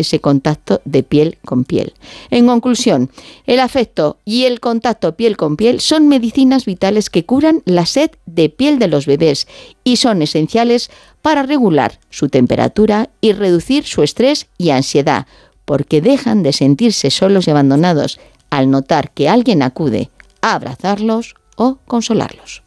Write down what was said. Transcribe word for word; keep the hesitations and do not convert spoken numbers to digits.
ese contacto de piel con piel. En conclusión, el afecto y el contacto piel con piel son medicinas vitales que curan la sed de piel de los bebés y son esenciales para regular su temperatura y reducir su estrés y ansiedad, porque dejan de sentirse solos y abandonados al notar que alguien acude a abrazarlos o consolarlos.